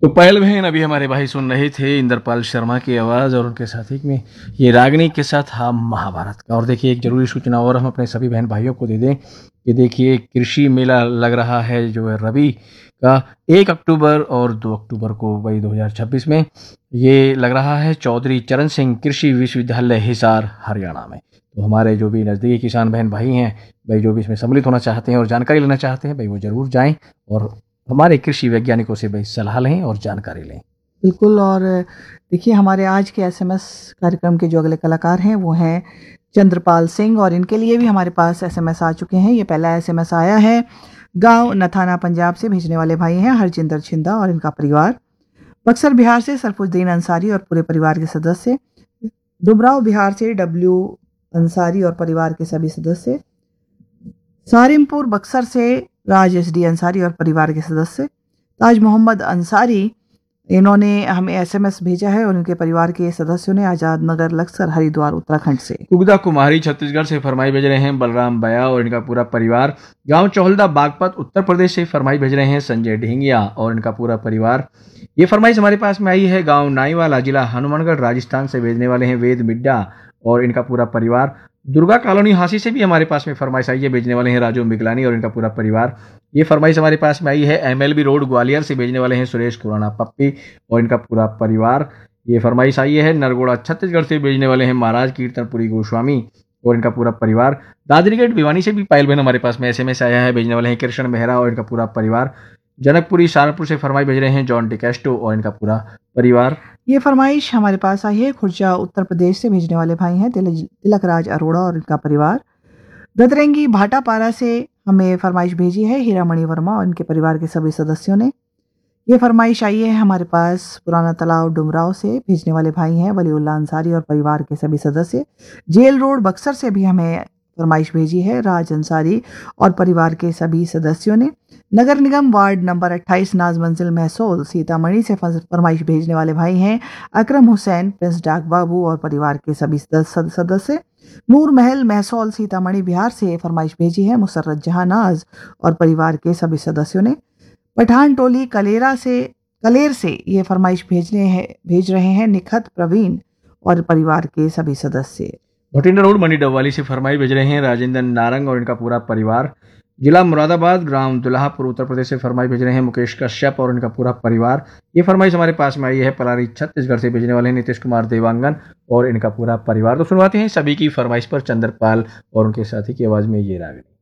तो पायल बहन अभी हमारे भाई सुन रहे थे इंद्रपाल शर्मा की आवाज़ और उनके साथी में ये रागनी के साथ हम महाभारत का। और देखिए एक जरूरी सूचना और हम अपने सभी बहन भाइयों को दे दें कि देखिए कृषि मेला लग रहा है जो है रवि का 1 अक्टूबर और 2 अक्टूबर को वही 2026 में ये लग रहा है चौधरी चरण सिंह कृषि विश्वविद्यालय हिसार हरियाणा में। तो हमारे जो भी नज़दीकी किसान बहन भाई हैं भाई जो भी इसमें सम्मिलित होना चाहते हैं और जानकारी लेना चाहते हैं भाई वो ज़रूर जाएं और हमारे कृषि वैज्ञानिकों से भाई सलाह लें और जानकारी लें। बिल्कुल। और देखिए हमारे आज के एसएमएस कार्यक्रम के जो अगले कलाकार हैं वो हैं चंद्रपाल सिंह, और इनके लिए भी हमारे पास एसएमएस आ चुके हैं। ये पहला एसएमएस आया है गांव नथाना पंजाब से, भेजने वाले भाई हैं हरजिंदर छिंदा और इनका परिवार। बक्सर बिहार से सरफुद्दीन अंसारी और पूरे परिवार के सदस्य। डुमराव बिहार से डब्ल्यू अंसारी और परिवार के सभी सदस्य। सारिमपुर बक्सर से राज एस डी अंसारी और परिवार के सदस्य। ताज मोहम्मद अंसारी, इन्होंने हमें एसएमएस भेजा है और उनके परिवार के सदस्यों ने आजाद नगर लक्सर हरिद्वार उत्तराखंड से। कुगदा कुमारी छत्तीसगढ़ से फरमाई भेज रहे हैं बलराम बया और इनका पूरा परिवार। गांव चौहलदा बागपत उत्तर प्रदेश से फरमाई भेज रहे हैं संजय ढेंगिया और इनका पूरा परिवार। ये फरमाइश हमारे पास में आई है गांव नाईवाला जिला हनुमानगढ़ राजस्थान से, भेजने वाले हैं वेद मिड्डा और इनका पूरा परिवार। दुर्गा कॉलोनी हांसी से भी हमारे पास में फरमाइश आई है, भेजने वाले हैं राजू मिगलानी और इनका पूरा परिवार। ये फरमाइश हमारे पास में आई है एमएलबी रोड ग्वालियर से, भेजने वाले हैं सुरेश खुराना पप्पी और इनका पूरा परिवार। ये फरमाइश आई है नरगोड़ा छत्तीसगढ़ से, भेजने वाले हैं महाराज कीर्तनपुरी गोस्वामी और इनका पूरा परिवार। दादरी गेट भिवानी से भी पायल बहन हमारे पास में एसएमएस आया है, भेजने वाले हैं कृष्ण मेहरा और इनका पूरा परिवार। जनकपुरी सहारनपुर से फरमाइश भेज रहे हैं जॉन डिकेस्टो और इनका पूरा परिवार। ये फरमाइश हमारे पास आई है खुर्जा उत्तर प्रदेश से, भेजने वाले भाई हैं तिलक राज अरोड़ा और इनका परिवार। ददरेंगी भाटापारा से हमें फरमाइश भेजी है हीरामणि वर्मा और इनके परिवार के सभी सदस्यों ने। ये फरमाइश आई है हमारे पास पुराना तालाब डुमराव से, भेजने वाले भाई हैं वलीउल्लाह अंसारी और परिवार के सभी सदस्य। जेल रोड बक्सर से भी हमें फरमाइश भेजी है राज अंसारी और परिवार के सभी सदस्यों ने। नगर निगम वार्ड नंबर 28 नाज मंजिल महसोल सीतामढ़ी से फरमाइश भेजने वाले भाई हैं अकरम हुसैन, प्रिंस डाक बाबू और परिवार के सभी सदस्य। नूर महल महसौल सीतामढ़ी बिहार से फरमाइश भेजी है मुसर्रत जहां नाज और परिवार के सभी सदस्यों ने। पठान टोली कलेर से ये फरमाइश भेज रहे हैं निखत प्रवीण और परिवार के सभी सदस्य। भटिंडा रोड मनी डबवाली से फरमाइश भेज रहे हैं राजेंद्र नारंग और इनका पूरा परिवार। जिला मुरादाबाद ग्राम दुल्हापुर उत्तर प्रदेश से फरमाइश भेज रहे हैं मुकेश कश्यप और इनका पूरा परिवार। ये फरमाइश हमारे पास में आई है पलारी छत्तीसगढ़ से, भेजने वाले हैं नीतीश कुमार देवांगन और इनका पूरा परिवार। तो सुनवाते हैं सभी की फरमाइश पर चंद्रपाल और उनके साथी की आवाज में ये राग।